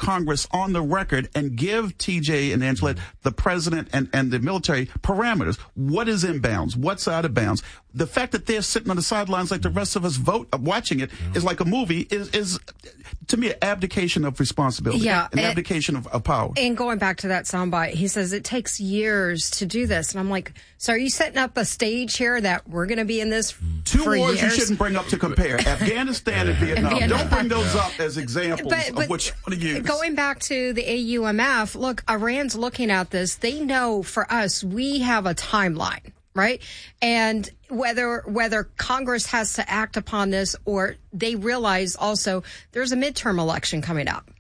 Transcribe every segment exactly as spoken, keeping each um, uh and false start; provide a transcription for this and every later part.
Congress on the record and give T J and Angela, the president and, and the military, parameters. What is in bounds? What's out of bounds? The fact that they're sitting on the sidelines like the rest of us vote watching it is like a movie is, is to me, an abdication of responsibility. Yeah, an and, abdication of, of power. And going back to that soundbite, he says it takes years to do this. And I'm like, so are you setting up a stage here that we're going to be in this Two for wars years? you shouldn't bring up to compare. Afghanistan and Vietnam. Vietnam. Don't bring those up as examples But, but of what you want to use. Going back to the A U M F, look, Iran's looking at this. They know for us, we have a timeline. Right. And whether whether Congress has to act upon this or they realize also there's a midterm election coming up.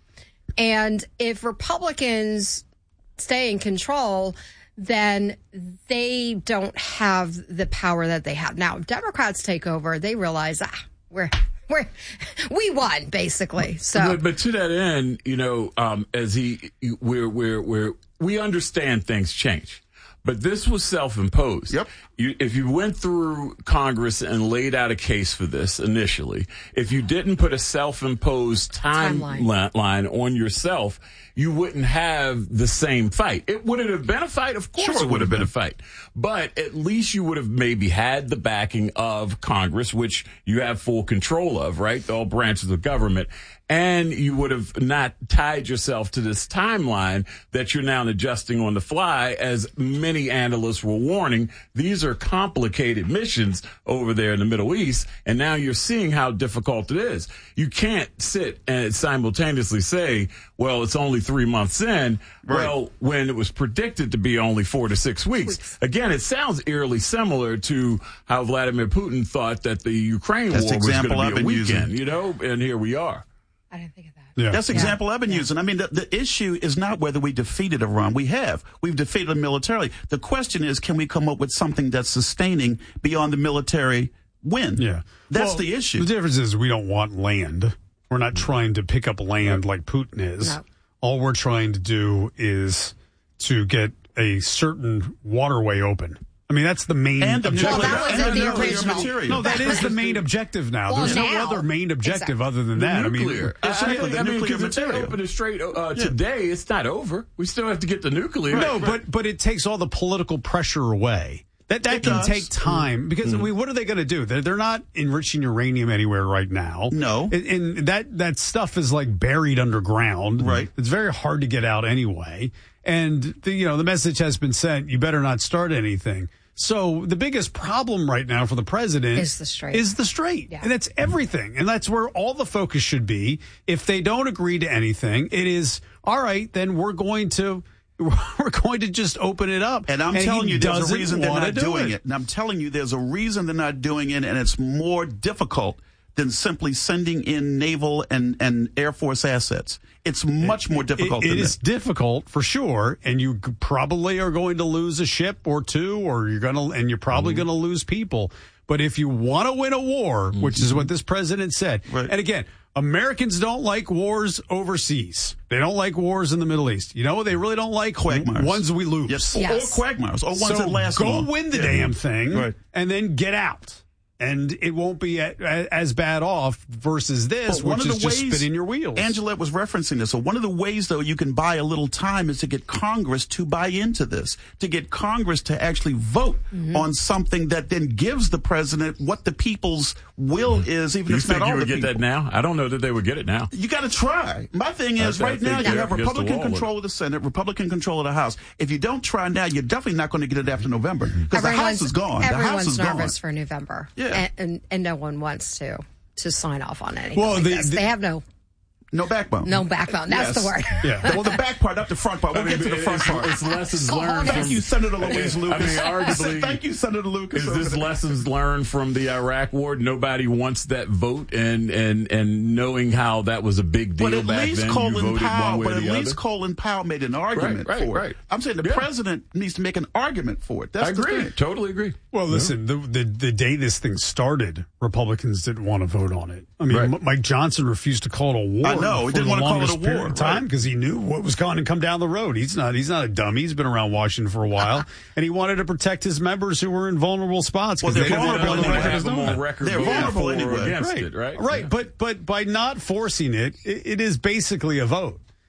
And if Republicans stay in control, then they don't have the power that they have. Now, if Democrats take over, they realize, ah, we're we're we won, basically. So but, but to that end, you know, um, as he we're we're we're we understand things change. But this was self-imposed. Yep. You, if you went through Congress and laid out a case for this initially, if you didn't put a self-imposed timeline Timeline. line on yourself, you wouldn't have the same fight. It would it have been a fight? Of course Sure it would have been a fight. But at least you would have maybe had the backing of Congress, which you have full control of, right? All branches of government. And you would have not tied yourself to this timeline that you're now adjusting on the fly, as many analysts were warning. These are complicated missions over there in the Middle East, and now you're seeing how difficult it is. You can't sit and simultaneously say, well, it's only three months in, right. well, when it was predicted to be only four to six weeks. weeks. Again, it sounds eerily similar to how Vladimir Putin thought that the Ukraine That's war was going to be a weekend, using. you know, and here we are. I didn't think of that. Yeah. That's the yeah. example I've been yeah. using. I mean, the, the issue is not whether we defeated Iran. We have. We've defeated them militarily. The question is, can we come up with something that's sustaining beyond the military win? Yeah. That's well, the issue. The difference is we don't want land. We're not trying to pick up land like Putin is. No. All we're trying to do is to get a certain waterway open. I mean, that's the main and the objective. Well, that was and the nuclear original. material. No, that is the main objective now. Well, There's now, no other main objective exactly. other than The that. nuclear. I mean, I, I, the I mean, nuclear because if they material. open it straight uh, Yeah. today, it's not over. We still have to get the nuclear. no, but but it takes all the political pressure away. That that It can does. take time because Mm-hmm. I mean, what are they going to do? They're they're not enriching uranium anywhere right now. No. and, and that that stuff is like buried underground. Right. It's very hard to get out anyway. And the, you know the message has been sent. You better not start anything. So the biggest problem right now for the president Is the strait. Is the strait. Yeah. And that's everything. And that's where all the focus should be. If they don't agree to anything, it is, all right, then we're going to we're going to just open it up. And I'm and telling he you, there's a doesn't reason they're wanna not do doing it. it. And I'm telling you, there's a reason they're not doing it, and it's more difficult than simply sending in naval and, and Air Force assets. It's much more difficult It, it than is that. difficult for sure, and you g- probably are going to lose a ship or two, or you're going to, and you're probably Mm-hmm. going to lose people. But if you want to win a war, Mm-hmm. which is what this president said, Right. and again, Americans don't like wars overseas. They don't like wars in the Middle East. You know what they really don't like? Quagmires. Ones we lose. Yes. Yes. Or quagmires, or ones so that last go long. win the Yeah. damn thing, Right. and then get out. And it won't be a, a, as bad off versus this, But one which of is the just ways, spinning your wheels. Angela was referencing this. So one of the ways, though, you can buy a little time is to get Congress to buy into this, to get Congress to actually vote Mm-hmm. on something that then gives the president what the people's will is, even You if it's think not you all would the get people. that now? I don't know that they would get it now. You got to try. My thing is, I- I right think now, you they're have against the Republican wall with control of the Senate, Republican control of the House. If you don't try now, you're definitely not going to get it after November, because the House is gone. The House Everyone's is gone. nervous for November. Yeah. And, and, and no one wants to to sign off on anything Well, like the- this. the- They have no No backbone. no backbone. That's Yes. the word. Yeah. Well, the back part, not the front part. We'll I mean, get to the front it's, part. it's lessons So learned honest. from. Thank you, Senator Louise I Lucas. mean, arguably, Thank you, Senator Lucas. Is this lessons learned from the Iraq War? Nobody wants that vote, and and and knowing how that was a big deal But at back least then, you Colin voted Powell, one way but or at the least other. Colin Powell made an argument right, for right. it. I'm saying the Yeah. president needs to make an argument for it. That's I the agree. thing. Totally agree. Well, listen, the, the the day this thing started, Republicans didn't want to vote on it. I mean, Right. M- Mike Johnson refused to call it a war. I know. He for didn't the want to call it a longest period war, of time right. because he knew what was going to come down the road. He's not he's not a dummy. He's been around Washington for a while, and he wanted to protect his members who were in vulnerable spots. Well, 'cause they're they didn't vulnerable want to anyway. record have as them known. on record They're voting vulnerable for or anyway. against Right, it, right? right. Yeah. But but by not forcing it, it, it is basically a vote.